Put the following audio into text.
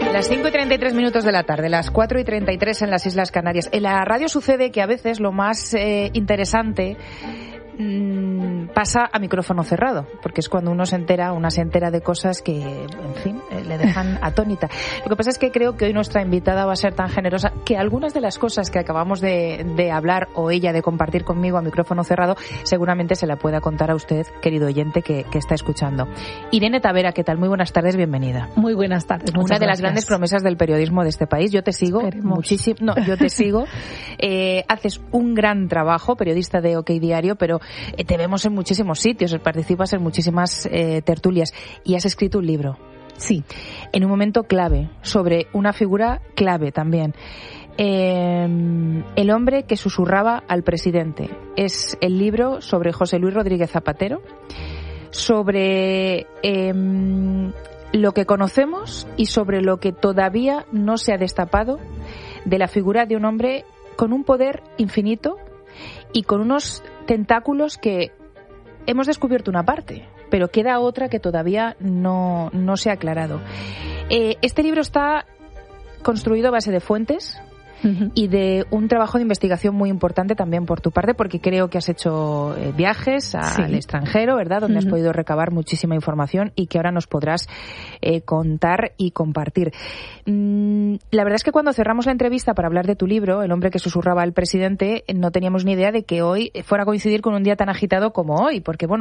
Las 5:33 de la tarde, las 4:33 en las Islas Canarias. En la radio sucede que a veces lo más interesante pasa a micrófono cerrado, porque es cuando una se entera de cosas que, en fin, le dejan atónita. Lo que pasa es que creo que hoy nuestra invitada va a ser tan generosa que algunas de las cosas que acabamos de hablar o ella de compartir conmigo a micrófono cerrado seguramente se la pueda contar a usted, querido oyente que está escuchando. Irene Tavera, ¿qué tal? Muy buenas tardes, bienvenida. Muy buenas tardes. Una de las grandes promesas del periodismo de este país. Yo te sigo muchísimo. No, yo te sigo. Haces un gran trabajo, periodista de OK Diario, pero te vemos en muchísimos sitios, participas en muchísimas tertulias y has escrito un libro. Sí. En un momento clave, sobre una figura clave también. El hombre que susurraba al presidente. Es el libro sobre José Luis Rodríguez Zapatero, sobre lo que conocemos y sobre lo que todavía no se ha destapado de la figura de un hombre con un poder infinito y con unos tentáculos que hemos descubierto una parte, pero queda otra que todavía no se ha aclarado. Este libro está construido a base de fuentes y de un trabajo de investigación muy importante también por tu parte, porque creo que has hecho viajes al extranjero, ¿verdad?, donde has podido recabar muchísima información y que ahora nos podrás contar y compartir. La verdad es que cuando cerramos la entrevista para hablar de tu libro, El hombre que susurraba al presidente, no teníamos ni idea de que hoy fuera a coincidir con un día tan agitado como hoy, porque bueno,